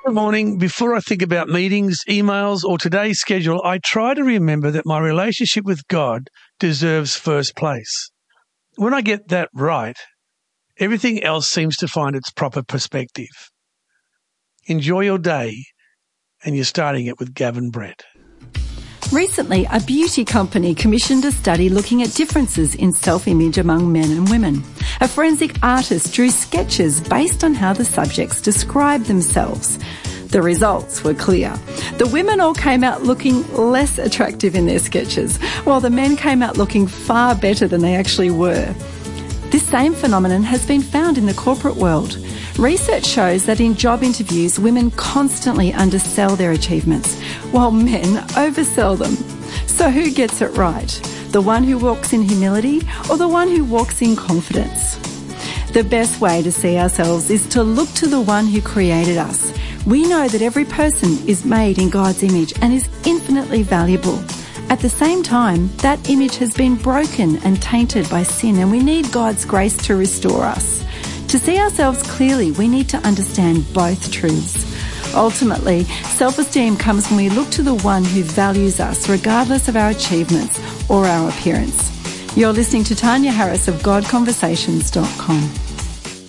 Every morning, before I think about meetings, emails, or today's schedule, I try to remember that my relationship with God deserves first place. When I get that right, everything else seems to find its proper perspective. Enjoy your day, and you're starting it with Gavin Brett. Recently, a beauty company commissioned a study looking at differences in self-image among men and women. A forensic artist drew sketches based on how the subjects described themselves. The results were clear. The women all came out looking less attractive in their sketches, while the men came out looking far better than they actually were. This same phenomenon has been found in the corporate world. Research shows that in job interviews, women constantly undersell their achievements, while men oversell them. So who gets it right? The one who walks in humility or the one who walks in confidence? The best way to see ourselves is to look to the one who created us. We know that every person is made in God's image and is infinitely valuable. At the same time, that image has been broken and tainted by sin, and we need God's grace to restore us. To see ourselves clearly, we need to understand both truths. Ultimately, self-esteem comes when we look to the one who values us regardless of our achievements or our appearance. You're listening to Tanya Harris of GodConversations.com.